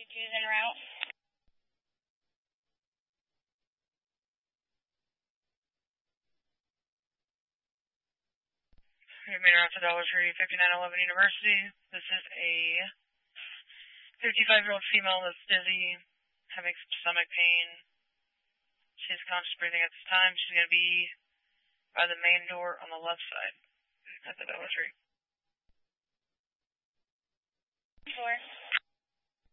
222's en route. We made her out to Dollar Tree, 5911 University. This is a 55-year-old female that's dizzy, having some stomach pain. She's conscious breathing at this time. She's going to be by the main door on the left side at the Dollar Tree. 4.